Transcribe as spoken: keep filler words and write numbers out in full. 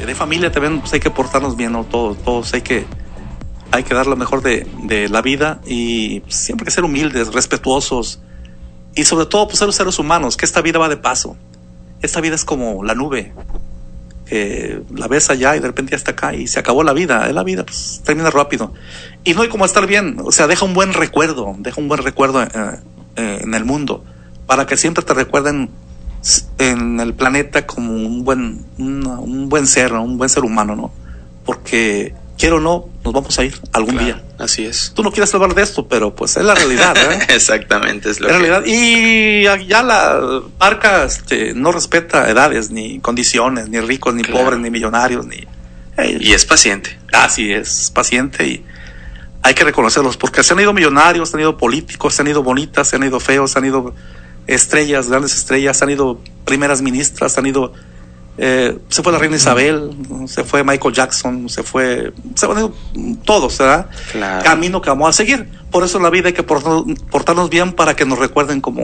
de, de familia también, pues hay que portarnos bien, ¿no? Todos, todos hay que, hay que dar lo mejor de, de la vida y siempre hay que ser humildes, respetuosos y sobre todo pues ser los seres humanos, que esta vida va de paso. Esta vida es como la nube, que la ves allá y de repente ya está acá y se acabó la vida. Es la vida, pues termina rápido. Y no hay como estar bien, o sea, deja un buen recuerdo, deja un buen recuerdo eh, eh, en el mundo, para que siempre te recuerden en el planeta como un buen, un, un buen ser, ¿no? Un buen ser humano, ¿no? Porque quiero o no, nos vamos a ir algún claro, día. Así es. Tú no quieres hablar de esto, pero pues es la realidad, ¿eh? Exactamente, es lo la que... realidad. Y ya la marca este, no respeta edades, ni condiciones, ni ricos, ni claro. pobres, ni millonarios, ni... Eh, y es paciente. Así es, paciente y hay que reconocerlos, porque se han ido millonarios, se han ido políticos, se han ido bonitas, se han ido feos, se han ido estrellas, grandes estrellas, se han ido primeras ministras, se han ido... Eh, se fue la reina Isabel, se fue Michael Jackson, se fue, se van a ir todos, ¿verdad? Claro. Camino que vamos a seguir. Por eso en la vida hay que portarnos, portarnos bien para que nos recuerden como